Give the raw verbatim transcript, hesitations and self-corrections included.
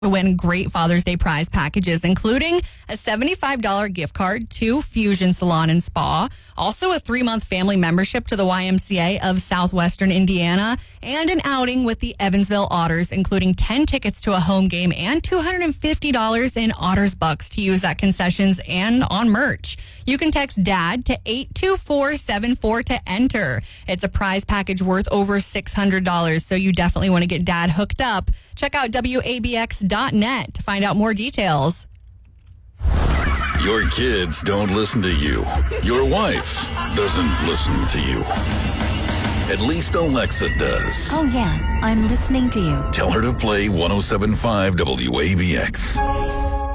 to win great Father's Day prize packages, including a seventy-five dollars gift card to Fusion Salon and Spa, also a three-month family membership to the Y M C A of Southwestern Indiana, and an outing with the Evansville Otters, including ten tickets to a home game and two hundred fifty dollars in Otters Bucks to use at concessions and on merch. You can text DAD to eight two four seven four to enter. It's a prize package worth over six hundred dollars, so you definitely want to get Dad hooked up. Check out W A B X dot net to find out more details. Your kids don't listen to you. Your wife doesn't listen to you. At least Alexa does. Oh, yeah, I'm listening to you. Tell her to play one oh seven point five W A B X.